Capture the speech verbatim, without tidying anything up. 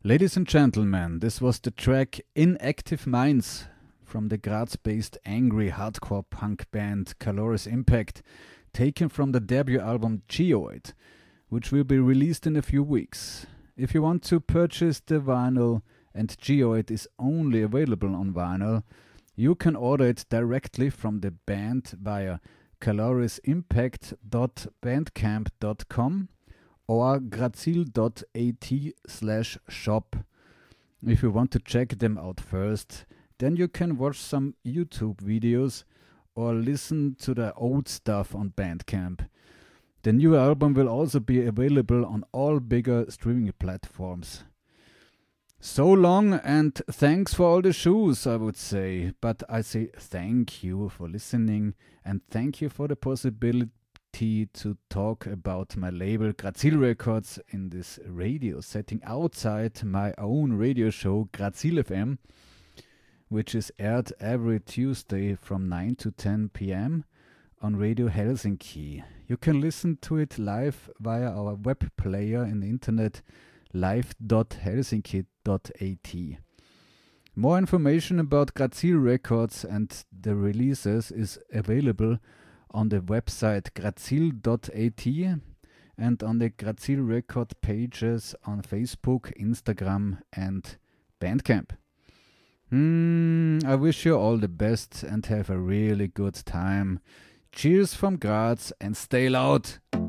Ladies and gentlemen, this was the track Inactive Minds from the Graz-based angry hardcore punk band Calorus Impact, taken from the debut album Geoid, which will be released in a few weeks. If you want to purchase the vinyl, and Geoid is only available on vinyl, you can order it directly from the band via calorissimpact dot bandcamp dot com or grazil.at slash shop. If you want to check them out first, then you can watch some YouTube videos or listen to the old stuff on Bandcamp. The new album will also be available on all bigger streaming platforms. So long and thanks for all the shoes, I would say. But I say thank you for listening and thank you for the possibility to talk about my label Grazil Records in this radio setting outside my own radio show Grazil F M, which is aired every Tuesday from nine to ten p.m. on Radio Helsinki. You can listen to it live via our web player in the internet live dot helsinki dot a t. More information about Grazil Records and the releases is available on the website grazil dot a t and on the Grazil Record pages on Facebook, Instagram and Bandcamp. Hmm, I wish you all the best and have a really good time. Cheers from Graz and stay loud!